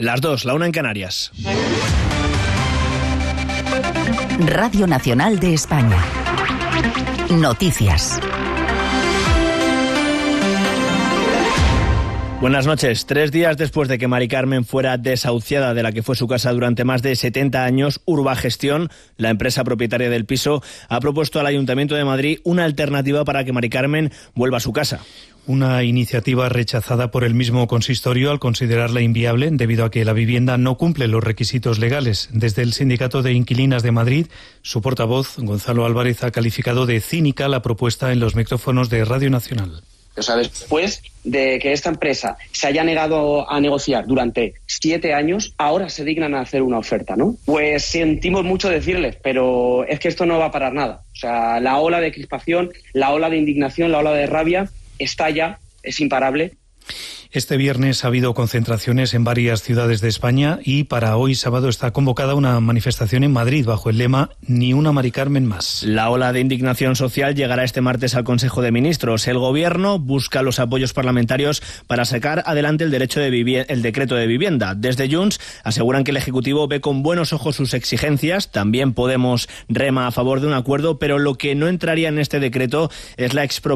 Las 2, la 1 en Canarias. Radio Nacional de España. Noticias. Buenas noches. 3 días después de que Mari Carmen fuera desahuciada de la que fue su casa durante más de 70 años, Urbagestión, la empresa propietaria del piso, ha propuesto al Ayuntamiento de Madrid una alternativa para que Mari Carmen vuelva a su casa. Una iniciativa rechazada por el mismo consistorio al considerarla inviable debido a que la vivienda no cumple los requisitos legales. Desde el Sindicato de Inquilinas de Madrid, su portavoz, Gonzalo Álvarez, ha calificado de cínica la propuesta en los micrófonos de Radio Nacional. O sea, después de que esta empresa se haya negado a negociar durante 7 años, ahora se dignan a hacer una oferta, ¿no? Pues sentimos mucho decirles, pero es que esto no va a parar nada. O sea, la ola de crispación, la ola de indignación, la ola de rabia está ya, es imparable. Este viernes ha habido concentraciones en varias ciudades de España y para hoy sábado está convocada una manifestación en Madrid bajo el lema Ni una Mari Carmen más. La ola de indignación social llegará este martes al Consejo de Ministros. El Gobierno busca los apoyos parlamentarios para sacar adelante el decreto de vivienda. Desde Junts aseguran que el Ejecutivo ve con buenos ojos sus exigencias. También Podemos rema a favor de un acuerdo, pero lo que no entraría en este decreto es la expropiación